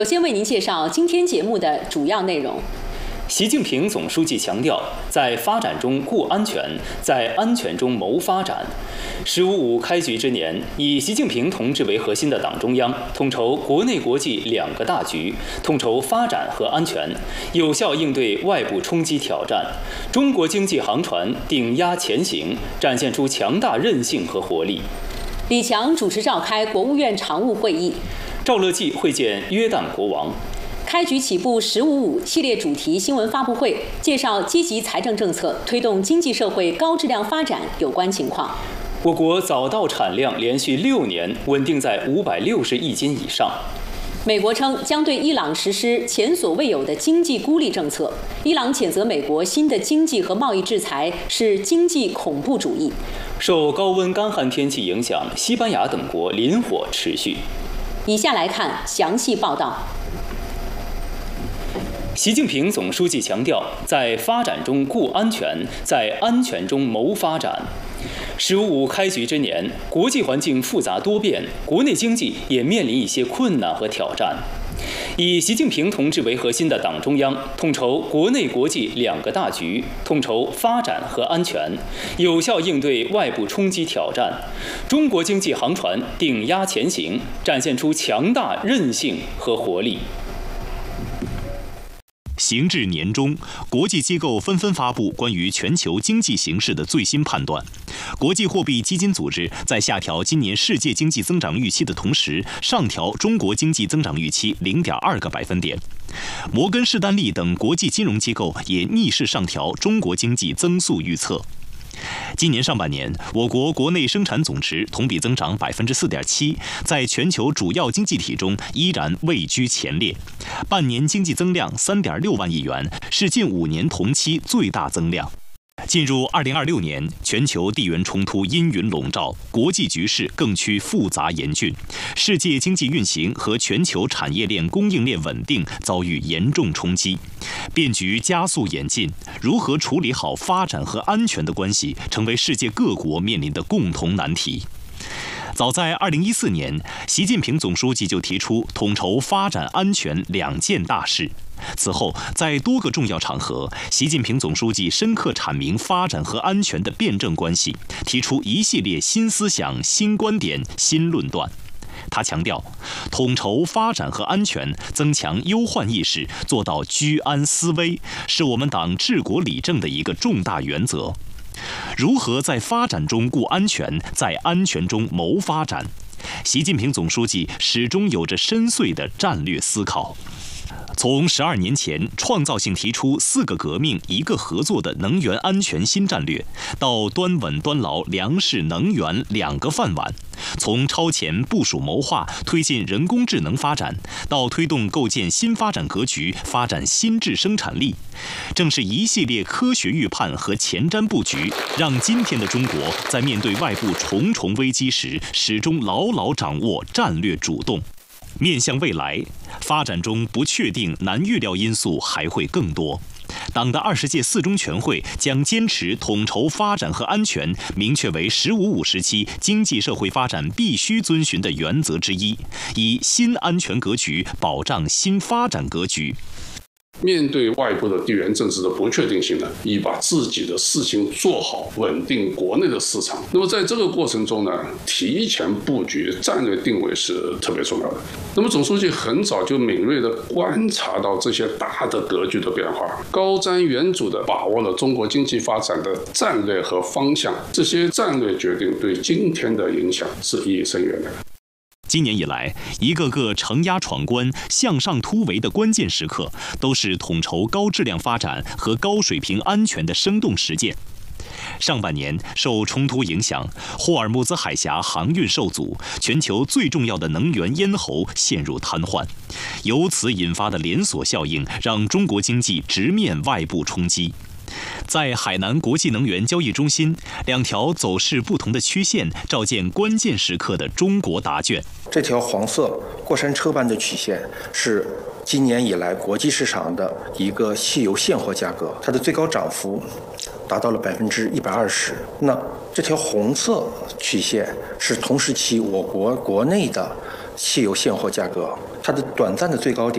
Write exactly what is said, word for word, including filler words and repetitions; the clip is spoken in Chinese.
首先为您介绍今天节目的主要内容。 习近平总书记强调，在发展中顾安全，在安全中谋发展。十五五开局之年，以习近平同志为核心的党中央统筹国内国际两个大局，统筹发展和安全，有效应对外部冲击挑战。中国经济航船顶压前行，展现出强大韧性和活力。 李强主持召开国务院常务会议。 赵乐际会见约旦国王。 开局起步“十五五”系列主题新闻发布会，介绍积极财政政策推动经济社会高质量发展有关情况。 我国早稻产量连续六年稳定在五百六十亿斤以上。 美国称将对伊朗实施前所未有的经济孤立政策。伊朗谴责美国新的经济和贸易制裁是经济恐怖主义。 受高温干旱天气影响，西班牙等国林火持续。 以下来看详细报道。 习近平总书记强调，在发展中顾安全，在安全中谋发展。十五五开局之年，国际环境复杂多变，国内经济也面临一些困难和挑战。以习近平同志为核心的党中央统筹国内国际两个大局，统筹发展和安全，有效应对外部冲击挑战。中国经济航船顶压前行，展现出强大韧性和活力。 行至年中，国际机构纷纷发布关于全球经济形势的最新判断。国际货币基金组织在下调今年世界经济增长预期的同时，上调中国经济增长预期 零点二个百分点。摩根士丹利等国际金融机构也逆势上调中国经济增速预测。今年上半年，我国国内生产总值同比增长 百分之四点七， 在全球主要经济体中依然位居前列。半年经济增量 三点六万亿元，是近五年同期最大增量。进入二零二六年，全球地缘冲突阴云笼罩，国际局势更趋复杂严峻，世界经济运行和全球产业链供应链稳定遭遇严重冲击，变局加速演进。如何处理好发展和安全的关系，成为世界各国面临的共同难题。早在二零一四年，习近平总书记就提出统筹发展安全两件大事。此后，在多个重要场合，习近平总书记深刻阐明发展和安全的辩证关系，提出一系列新思想、新观点、新论断。他强调，统筹发展和安全，增强忧患意识，做到居安思危，是我们党治国理政的一个重大原则。如何在发展中顾安全，在安全中谋发展？习近平总书记始终有着深邃的战略思考。从十二年前创造性提出四个革命一个合作的能源安全新战略，到端稳端牢粮食能源两个饭碗；从超前部署谋划推进人工智能发展，到推动构建新发展格局，发展新质生产力。正是一系列科学预判和前瞻布局，让今天的中国在面对外部重重危机时，始终牢牢掌握战略主动。面向未来，发展中不确定、难预料因素还会更多。党的二十届四中全会将坚持统筹发展和安全，明确为“十五五”时期经济社会发展必须遵循的原则之一，以新安全格局保障新发展格局。 面对外部的地缘政治的不确定性呢，以把自己的事情做好，稳定国内的市场。那么在这个过程中呢，提前布局、战略定位是特别重要的。那么总书记很早就敏锐地观察到这些大的格局的变化，高瞻远瞩地把握了中国经济发展的战略和方向。这些战略决定对今天的影响是意义深远的。 今年以来，一个个承压闯关、向上突围的关键时刻，都是统筹高质量发展和高水平安全的生动实践。上半年受冲突影响，霍尔木兹海峡航运受阻，全球最重要的能源咽喉陷入瘫痪，由此引发的连锁效应，让中国经济直面外部冲击。在海南国际能源交易中心，两条走势不同的曲线照见关键时刻的中国答卷。 这条黄色过山车般的曲线是今年以来国际市场的一个汽油现货价格，它的最高涨幅达到了百分之一百二十。那这条红色曲线是同时期我国国内的汽油现货价格，它的短暂的最高点